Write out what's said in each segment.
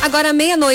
Agora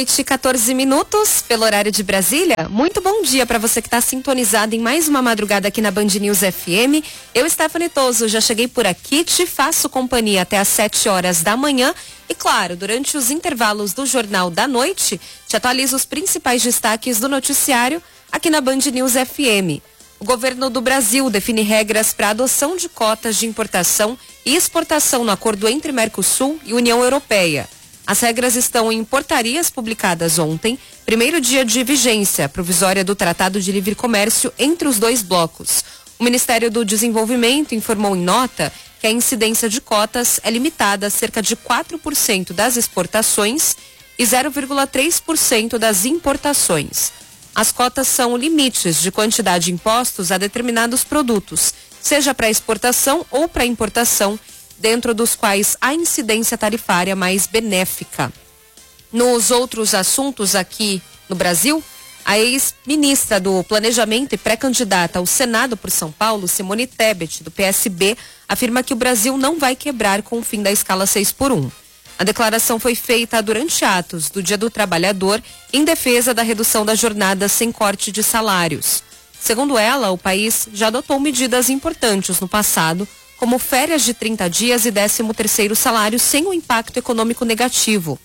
00:14, pelo horário de Brasília. Muito bom dia para você que está sintonizado em mais uma madrugada aqui na Band News FM. Eu, Stephanie Toso, já cheguei por aqui, te faço companhia até às 7 horas da manhã. E claro, durante os intervalos do Jornal da Noite, te atualizo os principais destaques do noticiário aqui na Band News FM. O governo do Brasil define regras para a adoção de cotas de importação e exportação no acordo entre Mercosul e União Europeia. As regras estão em portarias publicadas ontem, primeiro dia de vigência provisória do Tratado de Livre Comércio entre os dois blocos. O Ministério do Desenvolvimento informou em nota que a incidência de cotas é limitada a cerca de 4% das exportações e 0,3% das importações. As cotas são limites de quantidade de impostos a determinados produtos, seja para exportação ou para importação, dentro dos quais a incidência tarifária mais benéfica. Nos outros assuntos aqui no Brasil, a ex-ministra do Planejamento e pré-candidata ao Senado por São Paulo, Simone Tebet, do PSB, afirma que o Brasil não vai quebrar com o fim da escala 6x1. A declaração foi feita durante atos do Dia do Trabalhador em defesa da redução da jornada sem corte de salários. Segundo ela, o país já adotou medidas importantes no passado, como férias de 30 dias e 13º salário sem o impacto econômico negativo.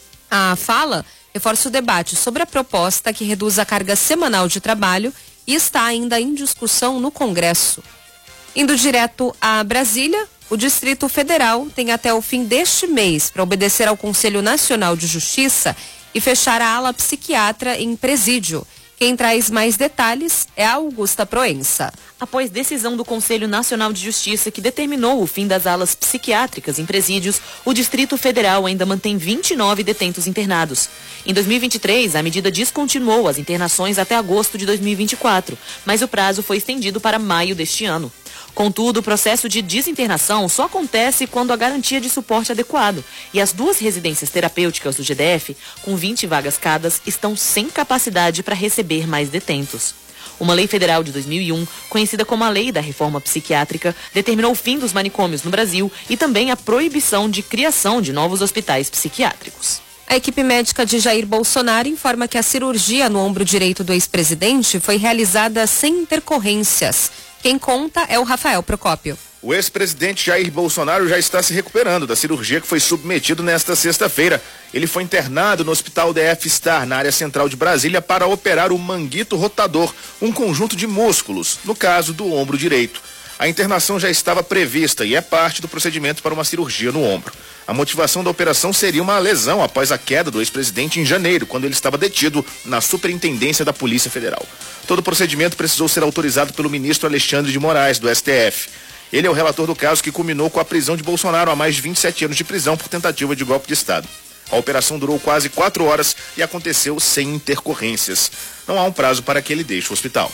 A fala reforça o debate sobre a proposta que reduz a carga semanal de trabalho e está ainda em discussão no Congresso. Indo direto a Brasília, o Distrito Federal tem até o fim deste mês para obedecer ao Conselho Nacional de Justiça e fechar a ala psiquiatra em presídio. Quem traz mais detalhes é a Augusta Proença. Após decisão do Conselho Nacional de Justiça que determinou o fim das alas psiquiátricas em presídios, o Distrito Federal ainda mantém 29 detentos internados. Em 2023, a medida descontinuou as internações até agosto de 2024, mas o prazo foi estendido para maio deste ano. Contudo, o processo de desinternação só acontece quando há garantia de suporte adequado e as duas residências terapêuticas do GDF, com 20 vagas cada, estão sem capacidade para receber mais detentos. Uma lei federal de 2001, conhecida como a Lei da Reforma Psiquiátrica, determinou o fim dos manicômios no Brasil e também a proibição de criação de novos hospitais psiquiátricos. A equipe médica de Jair Bolsonaro informa que a cirurgia no ombro direito do ex-presidente foi realizada sem intercorrências. Quem conta é o Rafael Procópio. O ex-presidente Jair Bolsonaro já está se recuperando da cirurgia que foi submetido nesta sexta-feira. Ele foi internado no Hospital DF Star, na área central de Brasília, para operar o manguito rotador, um conjunto de músculos, no caso do ombro direito. A internação já estava prevista e é parte do procedimento para uma cirurgia no ombro. A motivação da operação seria uma lesão após a queda do ex-presidente em janeiro, quando ele estava detido na Superintendência da Polícia Federal. Todo o procedimento precisou ser autorizado pelo ministro Alexandre de Moraes, do STF. Ele é o relator do caso que culminou com a prisão de Bolsonaro a mais de 27 anos de prisão por tentativa de golpe de Estado. A operação durou quase 4 horas e aconteceu sem intercorrências. Não há um prazo para que ele deixe o hospital.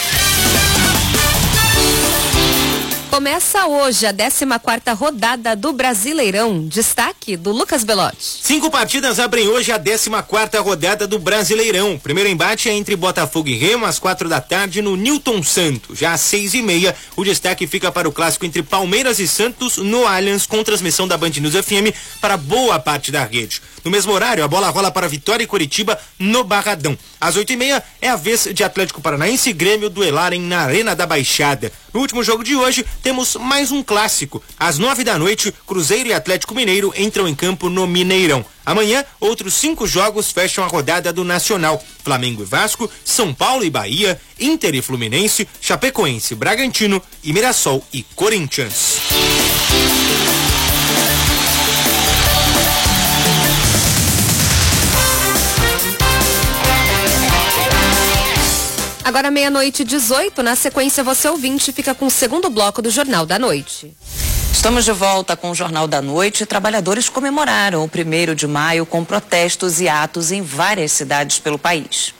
Começa hoje a 14ª rodada do Brasileirão. Destaque do Lucas Belotti. 5 partidas abrem hoje a 14ª rodada do Brasileirão. Primeiro embate é entre Botafogo e Remo às 4 da tarde no Newton Santos. Já às 6h30, o destaque fica para o clássico entre Palmeiras e Santos no Allianz, com transmissão da Band News FM para boa parte da rede. No mesmo horário, a bola rola para Vitória e Curitiba no Barradão. Às 8h30 é a vez de Atlético Paranaense e Grêmio duelarem na Arena da Baixada. No último jogo de hoje, temos mais um clássico. Às 9 da noite, Cruzeiro e Atlético Mineiro entram em campo no Mineirão. Amanhã, outros 5 jogos fecham a rodada do Nacional. Flamengo e Vasco, São Paulo e Bahia, Inter e Fluminense, Chapecoense, Bragantino e Mirassol e Corinthians. Agora 00:18, na sequência você ouvinte fica com o segundo bloco do Jornal da Noite. Estamos de volta com o Jornal da Noite. Trabalhadores comemoraram o 1º de maio com protestos e atos em várias cidades pelo país.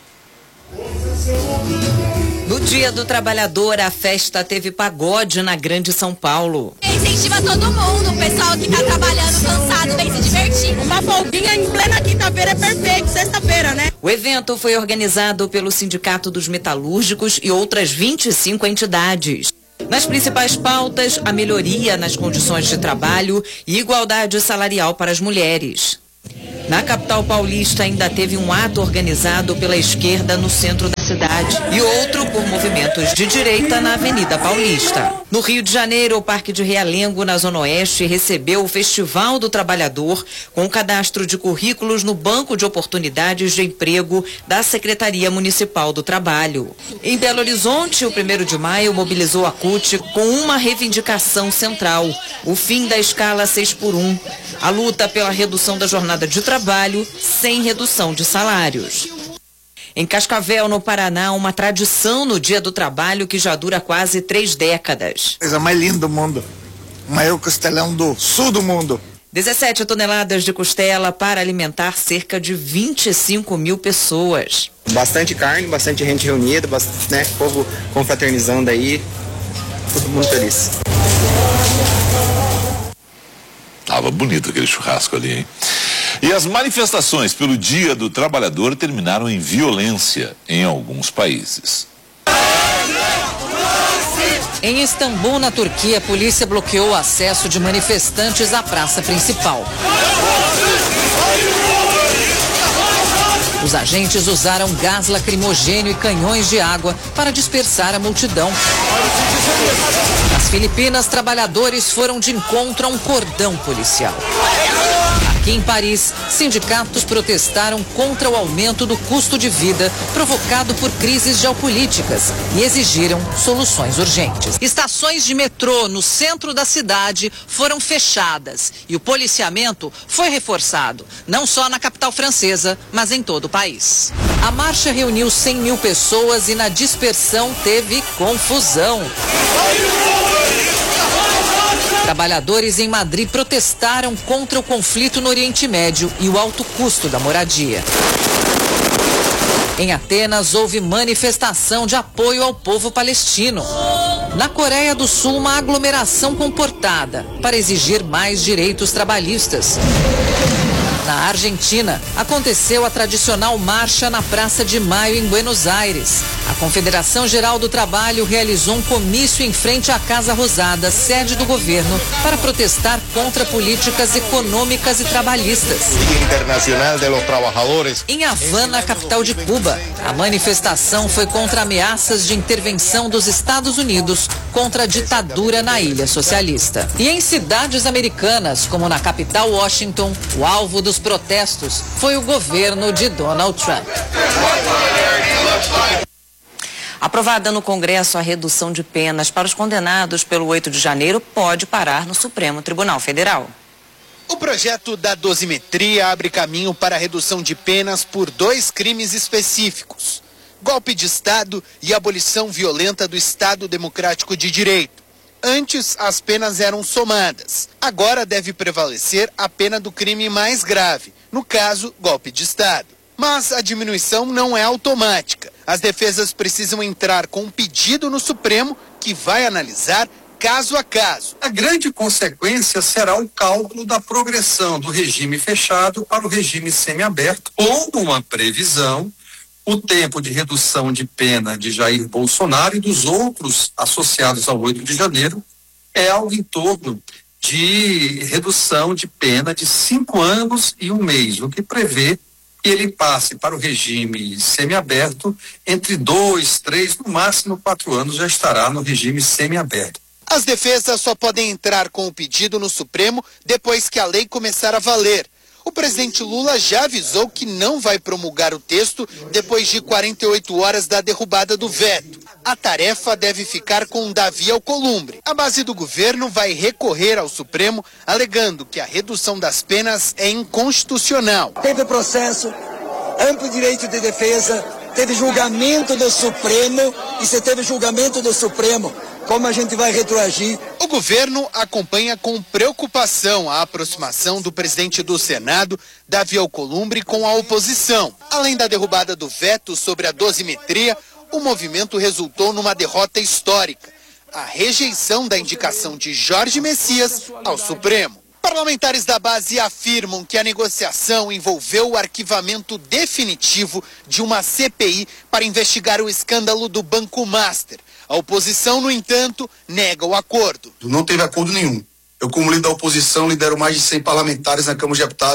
No Dia do Trabalhador, a festa teve pagode na Grande São Paulo. Incentiva todo mundo, o pessoal que tá trabalhando cansado vem se divertir. Uma folguinha em plena quinta-feira é perfeito, sexta-feira, né? O evento foi organizado pelo Sindicato dos Metalúrgicos e outras 25 entidades. Nas principais pautas, a melhoria nas condições de trabalho e igualdade salarial para as mulheres. Na capital paulista ainda teve um ato organizado pela esquerda no centro da cidade e outro por movimentos de direita na Avenida Paulista. No Rio de Janeiro, o Parque de Realengo, na Zona Oeste, recebeu o Festival do Trabalhador com o cadastro de currículos no Banco de Oportunidades de Emprego da Secretaria Municipal do Trabalho. Em Belo Horizonte, o 1º de maio mobilizou a CUT com uma reivindicação central, o fim da escala 6x1, a luta pela redução da jornada de trabalho sem redução de salários. Em Cascavel, no Paraná, uma tradição no Dia do Trabalho que já dura quase 3 décadas. Coisa mais linda do mundo. O maior costelão do sul do mundo. 17 toneladas de costela para alimentar cerca de 25 mil pessoas. Bastante carne, bastante gente reunida, né? Povo confraternizando aí. Todo mundo feliz. Tava bonito aquele churrasco ali, hein? E as manifestações pelo Dia do Trabalhador terminaram em violência em alguns países. Em Istambul, na Turquia, a polícia bloqueou o acesso de manifestantes à praça principal. Os agentes usaram gás lacrimogênio e canhões de água para dispersar a multidão. Nas Filipinas, trabalhadores foram de encontro a um cordão policial. Aqui em Paris, sindicatos protestaram contra o aumento do custo de vida provocado por crises geopolíticas e exigiram soluções urgentes. Estações de metrô no centro da cidade foram fechadas e o policiamento foi reforçado, não só na capital francesa, mas em todo o país. A marcha reuniu 100 mil pessoas e na dispersão teve confusão. Trabalhadores em Madrid protestaram contra o conflito no Oriente Médio e o alto custo da moradia. Em Atenas, houve manifestação de apoio ao povo palestino. Na Coreia do Sul, uma aglomeração comportada para exigir mais direitos trabalhistas. Na Argentina, aconteceu a tradicional marcha na Praça de Maio, em Buenos Aires. A Confederação Geral do Trabalho realizou um comício em frente à Casa Rosada, sede do governo, para protestar contra políticas econômicas e trabalhistas. Internacional de los Trabajadores. Em Havana, capital de Cuba, a manifestação foi contra ameaças de intervenção dos Estados Unidos contra a ditadura na ilha socialista. E em cidades americanas, como na capital Washington, o alvo dos protestos foi o governo de Donald Trump. Aprovada no Congresso, a redução de penas para os condenados pelo 8 de janeiro pode parar no Supremo Tribunal Federal. O projeto da dosimetria abre caminho para a redução de penas por 2 crimes específicos: golpe de Estado e abolição violenta do Estado Democrático de Direito. Antes, as penas eram somadas. Agora deve prevalecer a pena do crime mais grave, no caso, golpe de Estado. Mas a diminuição não é automática. As defesas precisam entrar com um pedido no Supremo, que vai analisar caso a caso. A grande consequência será o cálculo da progressão do regime fechado para o regime semiaberto, com uma previsão. O tempo de redução de pena de Jair Bolsonaro e dos outros associados ao 8 de janeiro é algo em torno de redução de pena de 5 anos e 1 mês, o que prevê que ele passe para o regime semiaberto entre 2, 3, no máximo 4 anos já estará no regime semiaberto. As defesas só podem entrar com o pedido no Supremo depois que a lei começar a valer. O presidente Lula já avisou que não vai promulgar o texto depois de 48 horas da derrubada do veto. A tarefa deve ficar com Davi Alcolumbre. A base do governo vai recorrer ao Supremo, alegando que a redução das penas é inconstitucional. Teve processo, amplo direito de defesa, teve julgamento do Supremo, e se teve julgamento do Supremo, como a gente vai retroagir? O governo acompanha com preocupação a aproximação do presidente do Senado, Davi Alcolumbre, com a oposição. Além da derrubada do veto sobre a dosimetria, o movimento resultou numa derrota histórica: a rejeição da indicação de Jorge Messias ao Supremo. Parlamentares da base afirmam que a negociação envolveu o arquivamento definitivo de uma CPI para investigar o escândalo do Banco Master. A oposição, no entanto, nega o acordo. Não teve acordo nenhum. Eu, como líder da oposição, lidero mais de 100 parlamentares na Câmara de Deputados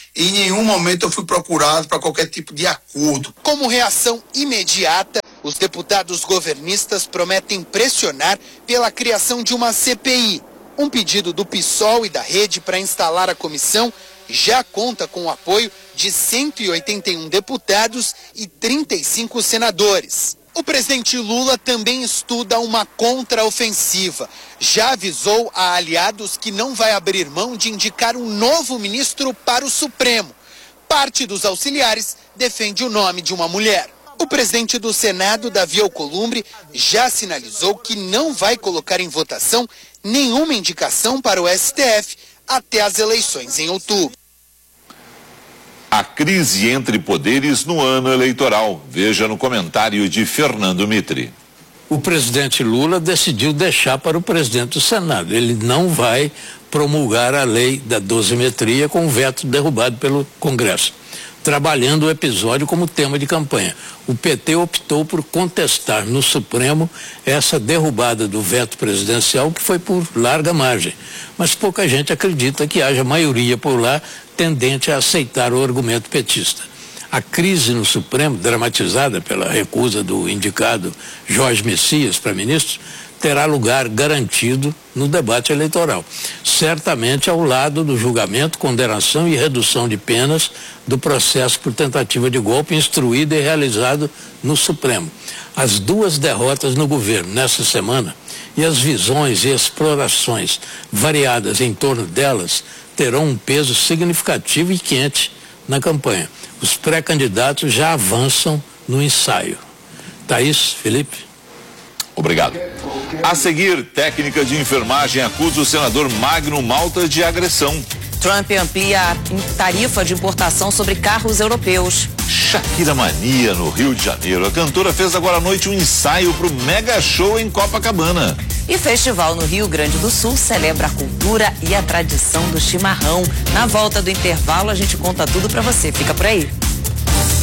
e em nenhum momento eu fui procurado para qualquer tipo de acordo. Como reação imediata, os deputados governistas prometem pressionar pela criação de uma CPI. Um pedido do PSOL e da Rede para instalar a comissão já conta com o apoio de 181 deputados e 35 senadores. O presidente Lula também estuda uma contraofensiva. Já avisou a aliados que não vai abrir mão de indicar um novo ministro para o Supremo. Parte dos auxiliares defende o nome de uma mulher. O presidente do Senado, Davi Alcolumbre, já sinalizou que não vai colocar em votação nenhuma indicação para o STF até as eleições em outubro. A crise entre poderes no ano eleitoral. Veja no comentário de Fernando Mitre. O presidente Lula decidiu deixar para o presidente do Senado. Ele não vai promulgar a lei da dosimetria com o veto derrubado pelo Congresso, trabalhando o episódio como tema de campanha. O PT optou por contestar no Supremo essa derrubada do veto presidencial, que foi por larga margem. Mas pouca gente acredita que haja maioria por lá tendente a aceitar o argumento petista. A crise no Supremo, dramatizada pela recusa do indicado Jorge Messias para ministro, terá lugar garantido no debate eleitoral, certamente ao lado do julgamento, condenação e redução de penas do processo por tentativa de golpe instruído e realizado no Supremo. As duas derrotas no governo nessa semana e as visões e explorações variadas em torno delas terão um peso significativo e quente na campanha. Os pré-candidatos já avançam no ensaio. Thaís, Felipe. Obrigado. A seguir, técnica de enfermagem acusa o senador Magno Malta de agressão. Trump amplia a tarifa de importação sobre carros europeus. Shakira Mania no Rio de Janeiro. A cantora fez agora à noite um ensaio para o mega show em Copacabana. E festival no Rio Grande do Sul celebra a cultura e a tradição do chimarrão. Na volta do intervalo a gente conta tudo para você. Fica por aí.